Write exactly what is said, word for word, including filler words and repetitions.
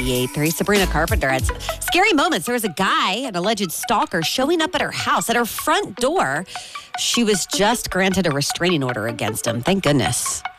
ninety-eight point three. Sabrina Carpenter had some scary moments. There was a guy, an alleged stalker, showing up at her house, at her front door. She was just granted a restraining order against him. Thank goodness.